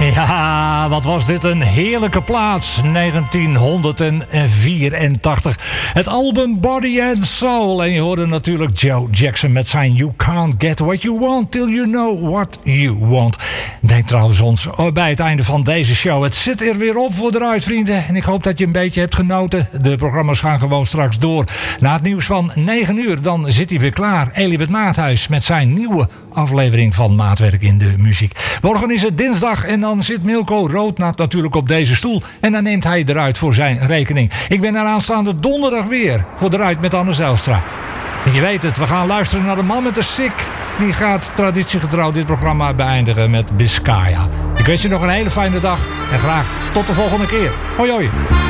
Ja, wat was dit een heerlijke plaats. 1984. Het album Body and Soul. En je hoorde natuurlijk Joe Jackson met zijn You Can't Get What You Want Till You Know What You Want. Denk trouwens ons bij het einde van deze show. Het zit er weer op voor eruit, vrienden. En ik hoop dat je een beetje hebt genoten. De programma's gaan gewoon straks door. Na het nieuws van 9 uur, dan zit hij weer klaar. Elisabeth Maathuis met zijn nieuwe aflevering van Maatwerk in de Muziek. Morgen is het dinsdag en dan zit Milko Roodnat natuurlijk op deze stoel. En dan neemt hij eruit voor zijn rekening. Ik ben er aanstaande donderdag weer voor eruit met Anne Zijlstra. En je weet het, we gaan luisteren naar de man met de sik. Die gaat traditiegetrouw dit programma beëindigen met Biscaya. Ik wens je nog een hele fijne dag en graag tot de volgende keer. Hoi hoi.